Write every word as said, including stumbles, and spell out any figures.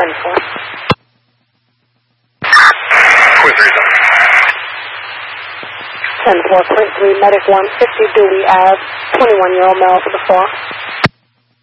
ten four. ten four, point three, medic one fifty, Dewey Ave, twenty-one-year-old male for the fall.